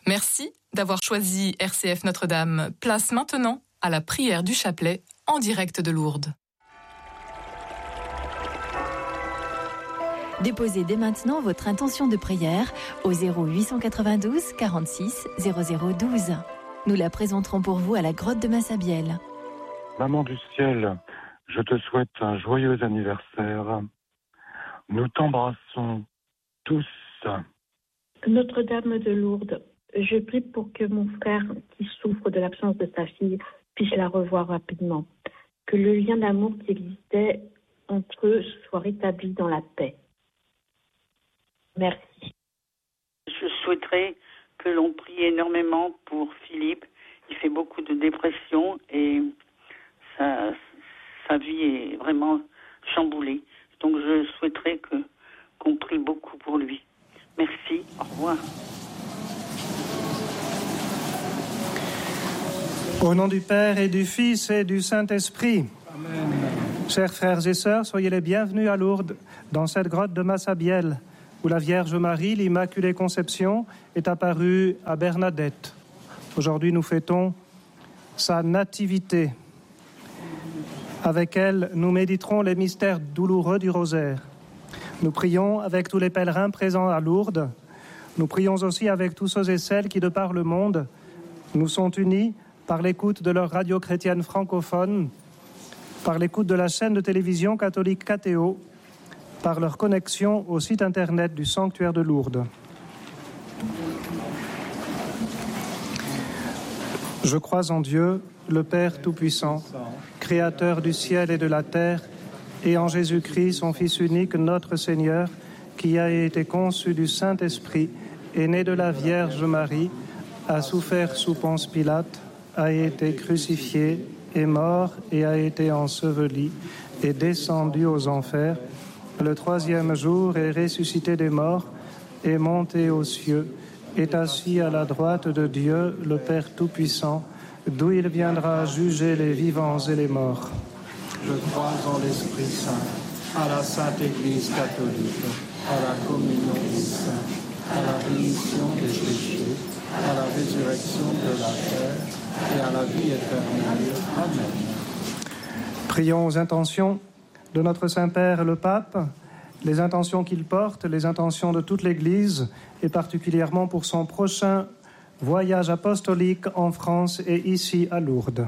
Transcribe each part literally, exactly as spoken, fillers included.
Merci d'avoir choisi R C F Notre-Dame. Place maintenant à la prière du chapelet en direct de Lourdes. Déposez dès maintenant votre intention de prière au zéro huit cent quatre-vingt-douze quarante-six zéro zéro douze. Nous la présenterons pour vous à la grotte de Massabielle. Maman du ciel, je te souhaite un joyeux anniversaire. Nous t'embrassons tous. Notre-Dame de Lourdes, je prie pour que mon frère qui souffre de l'absence de sa fille puisse la revoir rapidement. Que le lien d'amour qui existait entre eux soit rétabli dans la paix. Merci. Je souhaiterais que l'on prie énormément pour Philippe. Il fait beaucoup de dépression et sa, sa vie est vraiment chamboulée. Donc je souhaiterais que, qu'on prie beaucoup pour lui. Merci, au revoir. Au nom du Père et du Fils et du Saint-Esprit. Amen. Chers frères et sœurs, soyez les bienvenus à Lourdes, dans cette grotte de Massabielle, où la Vierge Marie, l'Immaculée Conception, est apparue à Bernadette. Aujourd'hui, nous fêtons sa nativité. Avec elle, nous méditerons les mystères douloureux du rosaire. Nous prions avec tous les pèlerins présents à Lourdes. Nous prions aussi avec tous ceux et celles qui, de par le monde, nous sont unis par l'écoute de leur radio chrétienne francophone, par l'écoute de la chaîne de télévision catholique K T O, par leur connexion au site internet du sanctuaire de Lourdes. Je crois en Dieu, le Père Tout-Puissant, Créateur du ciel et de la terre, et en Jésus-Christ, son Fils unique, notre Seigneur, qui a été conçu du Saint-Esprit, est né de la Vierge Marie, a souffert sous Ponce Pilate, a été crucifié, est mort et a été enseveli, est descendu aux enfers. Le troisième jour est ressuscité des morts, est monté aux cieux, est assis à la droite de Dieu, le Père Tout-Puissant, d'où il viendra juger les vivants et les morts. Je crois en l'Esprit Saint, à la Sainte Église catholique, à la communion des saints, à la rémission des péchés, à la résurrection de la terre et à la vie éternelle. Amen. Prions aux intentions de notre Saint-Père le Pape, les intentions qu'il porte, les intentions de toute l'Église, et particulièrement pour son prochain voyage apostolique en France et ici à Lourdes.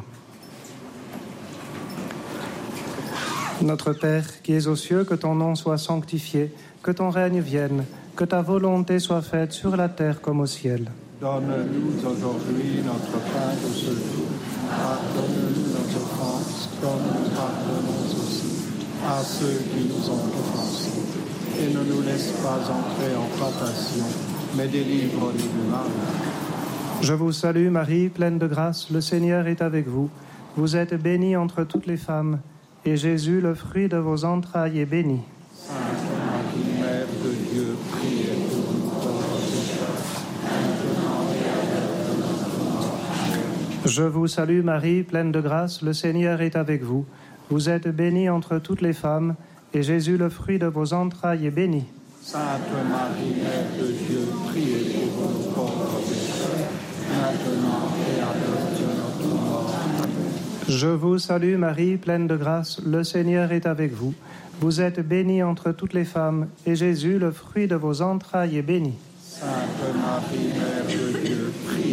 Notre Père qui es aux cieux, que ton nom soit sanctifié, que ton règne vienne, que ta volonté soit faite sur la terre comme au ciel. Donne-nous aujourd'hui notre pain de ce jour. Pardonne-nous nos offenses, comme nous pardonnons aussi à ceux qui nous ont offensés. Et ne nous laisse pas entrer en tentation, mais délivre-nous du mal. Je vous salue Marie, pleine de grâce, le Seigneur est avec vous. Vous êtes bénie entre toutes les femmes, et Jésus, le fruit de vos entrailles, est béni. Sainte Marie, Mère de Dieu, priez pour nous pauvres pécheurs, maintenant et à l'heure de notre mort. Je vous salue Marie, pleine de grâce, le Seigneur est avec vous. Vous êtes bénie entre toutes les femmes, et Jésus, le fruit de vos entrailles, est béni. Sainte Marie, Mère de Dieu, priez pour nous pauvres pécheurs, maintenant et à l'heure de notre mort. Je vous salue Marie, pleine de grâce, le Seigneur est avec vous. Vous êtes bénie entre toutes les femmes, et Jésus, le fruit de vos entrailles, est béni. Sainte Marie, Mère de Dieu, priez